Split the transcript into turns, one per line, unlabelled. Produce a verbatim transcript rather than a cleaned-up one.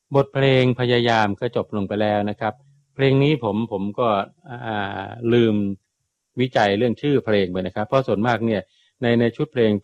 บทเพลงพยายามก็จบลงไปแล้วนะครับเพลงนี้ผมผมก็อ่าลืมวิจัยเรื่องชื่อเพลงไปนะครับเพราะส่วนมากเนี่ยในในชุดเพลง